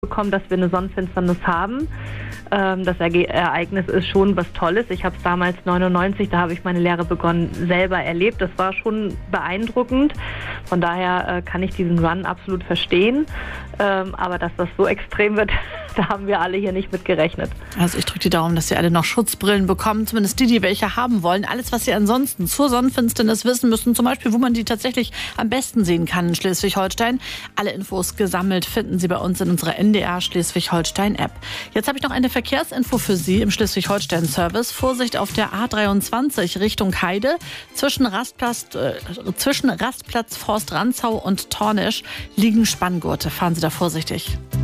bekommen, dass wir eine Sonnenfinsternis haben. Das Ereignis ist schon was Tolles. Ich habe es damals 99, da habe ich meine Lehre begonnen, selber erlebt. Das war schon beeindruckend. Von daher kann ich diesen Run absolut verstehen. Aber dass das so extrem wird, da haben wir alle hier nicht mit gerechnet. Also ich drücke die Daumen, dass Sie alle noch Schutzbrillen bekommen, zumindest die welche haben wollen. Alles, was Sie ansonsten zur Sonnenfinsternis wissen müssen, zum Beispiel, wo man die tatsächlich am besten sehen kann in Schleswig-Holstein. Alle Infos gesammelt finden Sie bei uns in unserer NDR Schleswig-Holstein-App. Jetzt habe ich noch eine Verkehrsinfo für Sie im Schleswig-Holstein-Service. Vorsicht auf der A23 Richtung Heide. Zwischen Rastplatz Forst Rantzau und Tornisch liegen Spanngurte. Fahren Sie da vorsichtig.